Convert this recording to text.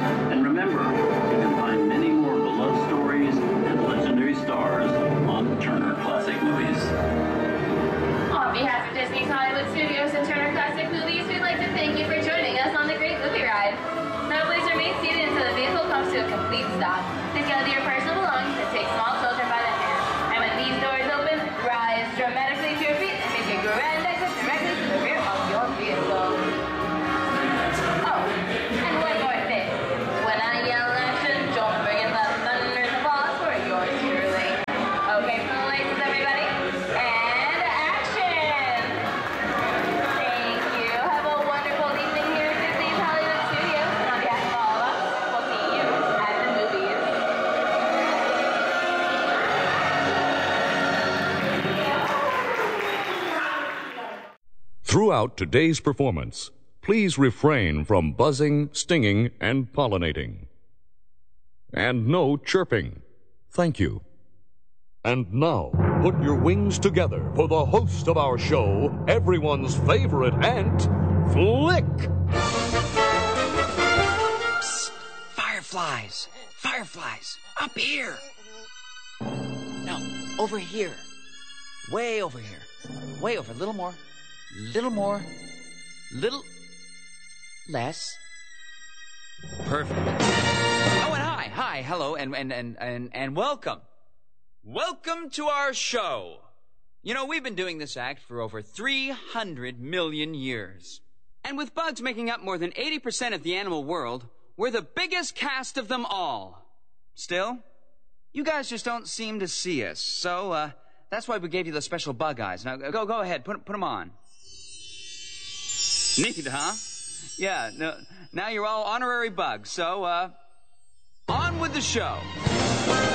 And remember, you can find many more beloved stories and legendary stars on Turner Classic Movies. On behalf of Disney's Hollywood Studios and Turner Classic Movies, we'd like to thank you for joining us on the Great Movie Ride. Now please remain seated until the vehicle comes to a complete stop. Please gather your personal belongings and take small children by the hand. And when these doors open, rise dramatically to your feet and make a grand exit directly to the rear of your vehicle. Oh, and one more thing. When I yell action, don't forget the thunders of applause for yours truly. Okay, full laces, everybody. And action! Thank you. Have a wonderful evening here at Disney's Hollywood Studios. And on behalf of all of us, we'll see you at the movies. Throughout today's performance, please refrain from buzzing, stinging, and pollinating. And no chirping. Thank you. And now, put your wings together for the host of our show, everyone's favorite ant, Flick. Psst! Fireflies! Fireflies! Up here! No, over here. Way over here. Way over. Little more. Little more. Little less. Perfect. Oh, and hi. Hi. Hello. And welcome. Welcome to our show. You know, we've been doing this act for over 300 million years. And with bugs making up more than 80% of the animal world, we're the biggest cast of them all. Still, you guys just don't seem to see us. So, that's why we gave you the special bug eyes. Now, go ahead. Put them on. Neat, huh? Yeah, no, now you're all honorary bugs. So, on with the show.